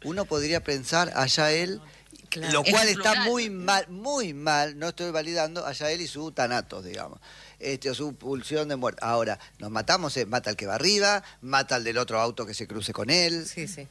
uno podría pensar allá él, Claro. lo cual Es está plural. muy mal, no estoy validando, allá él y su tanatos, digamos. O su pulsión de muerte. Ahora, nos matamos, mata al que va arriba, mata al del otro auto que se cruce con él. Sí, sí.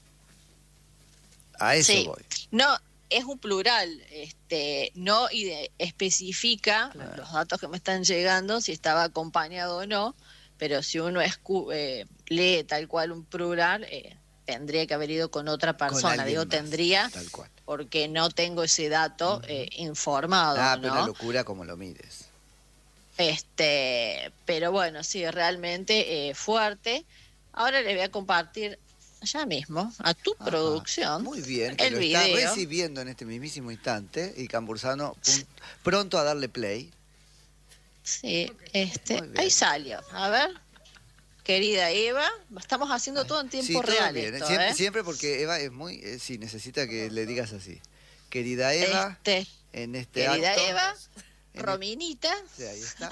A eso Sí. voy. No, es un plural, no especifica Claro. los datos que me están llegando, si estaba acompañado o no, pero si uno lee tal cual un plural, tendría que haber ido con otra persona. alguien Digo más, tendría, tal cual. porque no tengo ese dato informado, Pero ¿no? una locura como lo mires. Pero bueno, sí, realmente fuerte. Ahora le voy a compartir ya mismo a tu Ajá. producción Muy bien, que el lo está video. recibiendo en este mismísimo instante y Cambursano pronto a darle play. Sí, Muy bien. ahí salió. A ver, querida Eva, estamos haciendo todo en tiempo Sí, todo real bien, esto, siempre, ¿eh? siempre porque Eva es muy... sí, necesita que le digas así. Querida Eva, en este Querida acto... Eva, en Rominita. Sí, ahí está.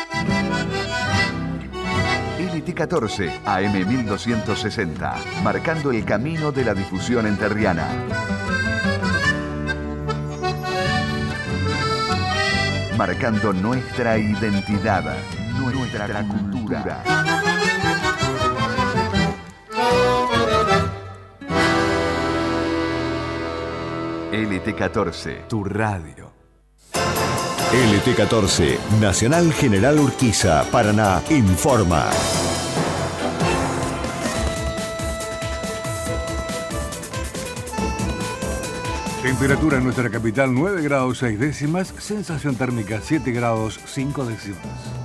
LT14 AM 1260, marcando el camino de la difusión enterriana. Marcando nuestra identidad, nuestra cultura. LT14, tu radio. LT14, Nacional General Urquiza, Paraná, informa. Temperatura en nuestra capital 9 grados 6 décimas, sensación térmica 7 grados 5 décimas.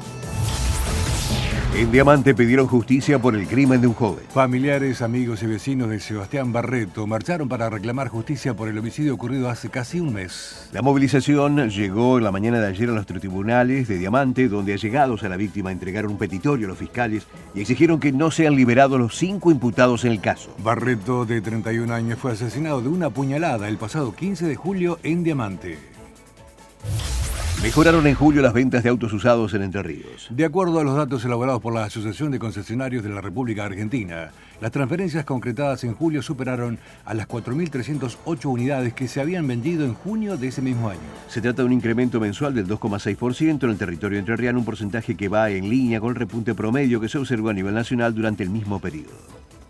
En Diamante pidieron justicia por el crimen de un joven. Familiares, amigos y vecinos de Sebastián Barreto marcharon para reclamar justicia por el homicidio ocurrido hace casi un mes. La movilización llegó en la mañana de ayer a los tribunales de Diamante, donde allegados a la víctima entregaron un petitorio a los fiscales y exigieron que no sean liberados los 5 imputados en el caso. Barreto, de 31 años, fue asesinado de una puñalada el pasado 15 de julio en Diamante. Mejoraron en julio las ventas de autos usados en Entre Ríos. De acuerdo a los datos elaborados por la Asociación de Concesionarios de la República Argentina, las transferencias concretadas en julio superaron a las 4.308 unidades que se habían vendido en junio de ese mismo año. Se trata de un incremento mensual del 2,6% en el territorio entrerriano, un porcentaje que va en línea con el repunte promedio que se observó a nivel nacional durante el mismo periodo.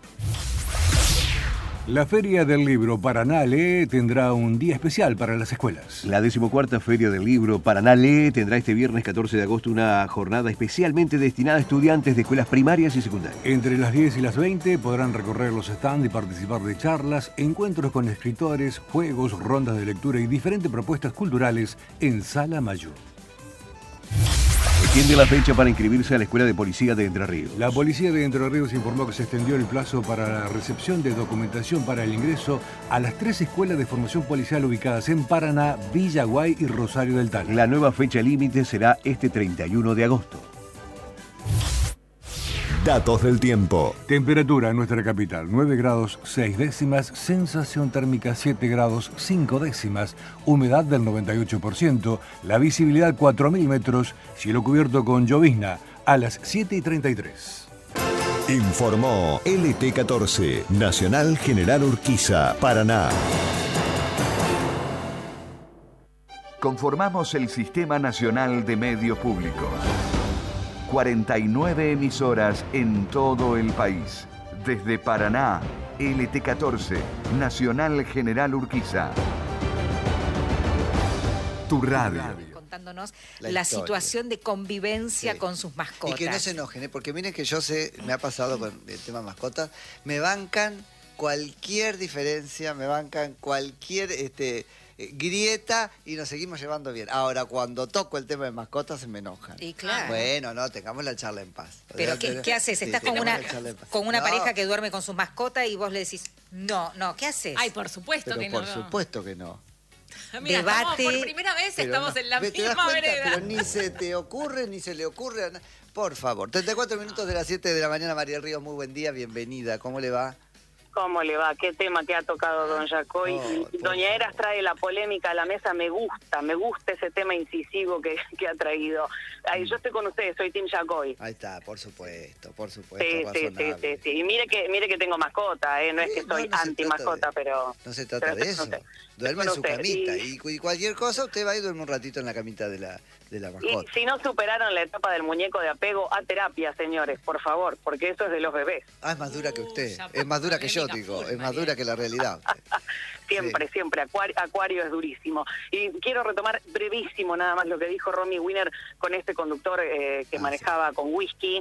La Feria del Libro Paraná Lee tendrá un día especial para las escuelas. La 14ª Feria del Libro Paraná Lee tendrá este viernes 14 de agosto una jornada especialmente destinada a estudiantes de escuelas primarias y secundarias. Entre las 10 y las 20 podrán recorrer los stands y participar de charlas, encuentros con escritores, juegos, rondas de lectura y diferentes propuestas culturales en Sala Mayor. Extiende la fecha para inscribirse a la Escuela de Policía de Entre Ríos. La Policía de Entre Ríos informó que se extendió el plazo para la recepción de documentación para el ingreso a las 3 escuelas de formación policial ubicadas en Paraná, Villaguay y Rosario del Tal. La nueva fecha límite será este 31 de agosto. Datos del tiempo. Temperatura en nuestra capital 9 grados 6 décimas, sensación térmica 7 grados 5 décimas, humedad del 98%, la visibilidad 4.000 metros, cielo cubierto con llovizna a las 7:33. Informó LT14, Nacional General Urquiza, Paraná. Conformamos el Sistema Nacional de Medios Públicos. 49 emisoras en todo el país. Desde Paraná, LT14, Nacional General Urquiza. Tu radio. Contándonos La la historia. situación de convivencia Sí. con sus Y mascotas. que no se enojen, porque miren que yo sé, me ha pasado con el tema mascotas, me bancan cualquier diferencia, me bancan cualquier grieta y nos seguimos llevando bien. Ahora, cuando toco el tema de mascotas, se me enojan. Y claro. Bueno, no, tengamos la charla en paz. Pero ¿qué haces? Sí, Estás con tengamos una, la charla en paz. con una No, pareja que duerme con sus mascotas y vos le decís, no, ¿qué haces? Ay, por supuesto pero que no. por supuesto que no. Mira, Debate. por primera vez Pero estamos no. en la ¿Te das misma cuenta? vereda. Pero ni se te ocurre, ni se le ocurre a Por favor, 34 minutos de las 7 de la mañana, María del Río, muy buen día, bienvenida. ¿Cómo le va? ¿Cómo le va? ¿Qué tema que ha tocado don Yacoy? Doña Eras trae la polémica a la mesa, me gusta ese tema incisivo que ha traído. Ay, yo estoy con ustedes, soy Team Yacoy. Ahí está, por supuesto, sí. Y mire que tengo mascota, no es que soy anti-mascota, pero... No se trata de eso. Duerme en su camita y cualquier cosa usted va y duerme un ratito en la camita de la mascota. Y si no superaron la etapa del muñeco de apego, a terapia, señores, por favor, porque eso es de los bebés. Ah, es más dura que usted, es más dura que yo, digo, es más dura que la realidad. Siempre, Acuario es durísimo. Y quiero retomar brevísimo nada más lo que dijo Romy Wiener con este conductor que manejaba con whisky.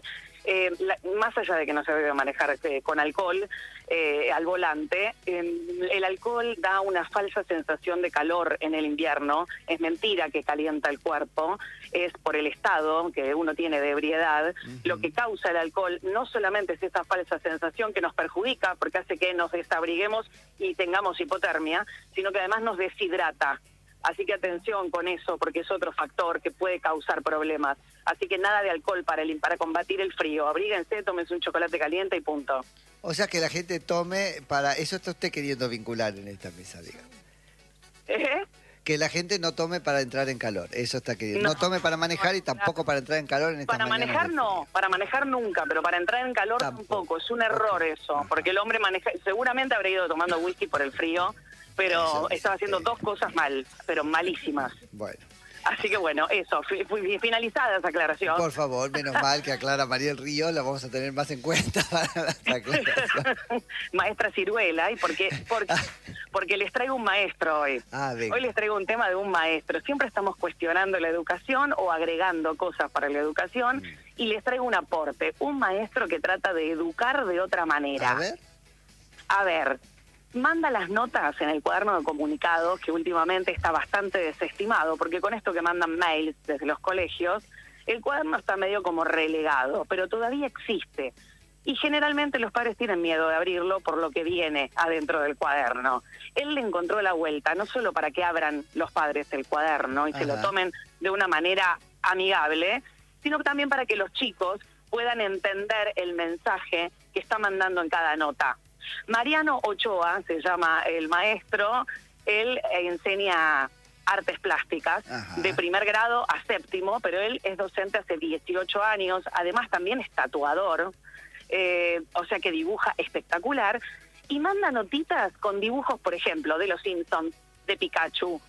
Más allá de que no se debe manejar con alcohol al volante, el alcohol da una falsa sensación de calor en el invierno. Es mentira que calienta el cuerpo, es por el estado que uno tiene de ebriedad. Lo que causa el alcohol no solamente es esa falsa sensación que nos perjudica porque hace que nos desabriguemos y tengamos hipotermia, sino que además nos deshidrata. Así que atención con eso, porque es otro factor que puede causar problemas. Así que nada de alcohol para combatir el frío. Abríguense, tómense un chocolate caliente y punto. O sea, que la gente tome para... Eso está usted queriendo vincular en esta mesa, digamos. Que la gente no tome para entrar en calor. Eso está queriendo. No tome para manejar y tampoco para entrar en calor en esta Para manejar no, para manejar nunca, pero para entrar en calor tampoco. Es un error eso, porque el hombre maneja... Seguramente habrá ido tomando whisky por el frío, pero estaba haciendo dos cosas mal, pero malísimas. Bueno. Así que bueno, eso, finalizada esa aclaración. Por favor, menos mal que aclara María del Río, la vamos a tener más en cuenta para la aclaración. Maestra Ciruela, ¿y porque les traigo un maestro hoy. Hoy les traigo un tema de un maestro. Siempre estamos cuestionando la educación o agregando cosas para la educación y les traigo un aporte. Un maestro que trata de educar de otra manera. A ver, manda las notas en el cuaderno de comunicados, que últimamente está bastante desestimado, porque con esto que mandan mails desde los colegios, el cuaderno está medio como relegado, pero todavía existe. Y generalmente los padres tienen miedo de abrirlo por lo que viene adentro del cuaderno. Él le encontró la vuelta, no solo para que abran los padres el cuaderno y se lo tomen de una manera amigable, sino también para que los chicos puedan entender el mensaje que está mandando en cada nota. Mariano Ochoa se llama el maestro, él enseña artes plásticas de primer grado a séptimo, pero él es docente hace 18 años, además también es tatuador, o sea que dibuja espectacular, y manda notitas con dibujos, por ejemplo, de los Simpsons, de Pikachu,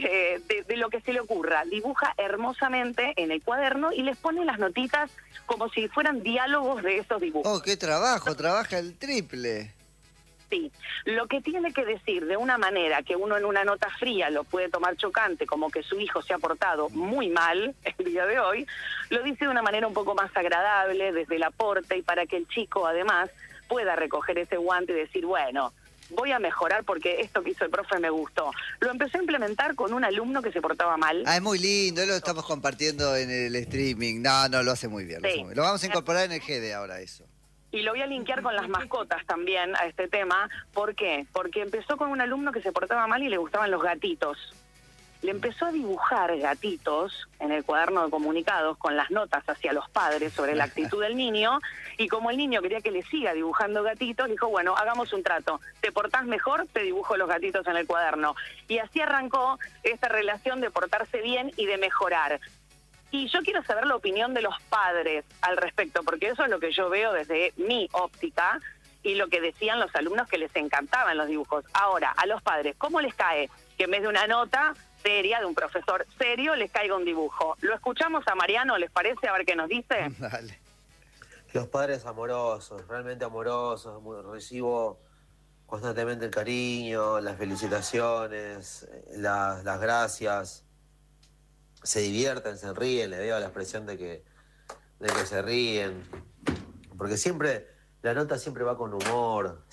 de lo que se le ocurra. Dibuja hermosamente en el cuaderno y les pone las notitas como si fueran diálogos de esos dibujos. ¡Oh, qué trabajo! Trabaja el triple. Sí, lo que tiene que decir de una manera que uno en una nota fría lo puede tomar chocante, como que su hijo se ha portado muy mal el día de hoy, lo dice de una manera un poco más agradable, desde el aporte, y para que el chico además pueda recoger ese guante y decir, bueno, voy a mejorar porque esto que hizo el profe me gustó. Lo empecé a implementar con un alumno que se portaba mal. Es muy lindo, lo estamos compartiendo en el streaming. No, lo hace muy bien. Sí. Lo vamos a incorporar en el GD ahora, eso. Y lo voy a linkear con las mascotas también a este tema. ¿Por qué? Porque empezó con un alumno que se portaba mal y le gustaban los gatitos. Le empezó a dibujar gatitos en el cuaderno de comunicados con las notas hacia los padres sobre la actitud del niño, y como el niño quería que le siga dibujando gatitos, dijo, bueno, hagamos un trato, te portás mejor, te dibujo los gatitos en el cuaderno. Y así arrancó esta relación de portarse bien y de mejorar. Y yo quiero saber la opinión de los padres al respecto, porque eso es lo que yo veo desde mi óptica y lo que decían los alumnos que les encantaban los dibujos. Ahora, a los padres, ¿cómo les cae que en vez de una nota seria de un profesor serio les caiga un dibujo? Lo escuchamos a Mariano, ¿les parece? A ver qué nos dice. Dale. Los padres amorosos, realmente amorosos, recibo constantemente el cariño, las felicitaciones, las gracias. Se divierten, se ríen, le veo la expresión de que se ríen, porque siempre, la nota siempre va con humor,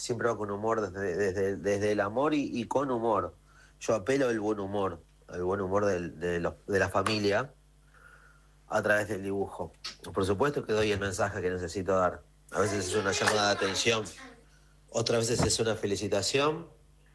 desde el amor y con humor. Yo apelo al buen humor de la familia a través del dibujo. Por supuesto que doy el mensaje que necesito dar. A veces es una llamada de atención, otras veces es una felicitación,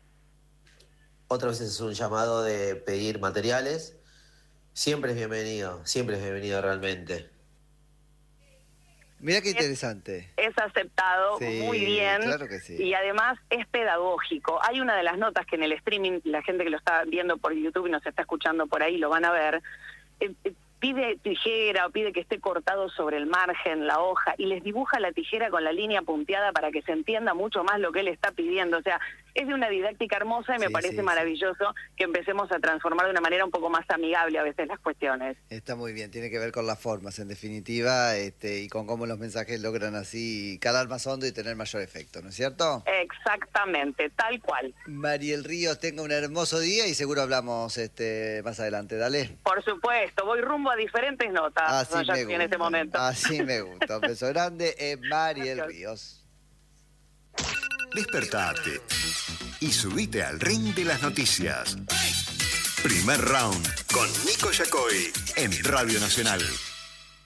otras veces es un llamado de pedir materiales. Siempre es bienvenido realmente. Mirá qué interesante. Es aceptado muy bien. Claro que sí. Y además es pedagógico. Hay una de las notas que en el streaming, la gente que lo está viendo por YouTube y nos está escuchando por ahí lo van a ver, pide tijera o pide que esté cortado sobre el margen, la hoja, y les dibuja la tijera con la línea punteada para que se entienda mucho más lo que él está pidiendo. O sea, es de una didáctica hermosa y me parece maravilloso que empecemos a transformar de una manera un poco más amigable a veces las cuestiones. Está muy bien, tiene que ver con las formas, en definitiva, y con cómo los mensajes logran así calar más hondo y tener mayor efecto, ¿no es cierto? Exactamente, tal cual. Mariel Ríos, tenga un hermoso día y seguro hablamos más adelante, dale. Por supuesto, voy rumbo a diferentes notas en este momento. Así me gusta. Un beso grande, Mariel Ríos. Despertate y subite al ring de las noticias. Primer round con Nico Yacoy en Radio Nacional.